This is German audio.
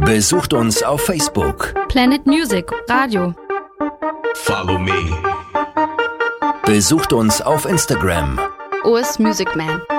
Besucht uns auf Facebook. Planet Music Radio. Follow me. Besucht uns auf Instagram. OS Music Man.